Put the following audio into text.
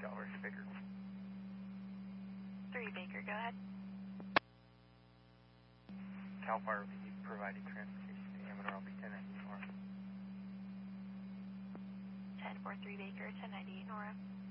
Baker. 3 Baker, go ahead. Cal Fire, will you provide transportation to Amador LP 1098 Nora? 1043 Baker, 1098 Nora.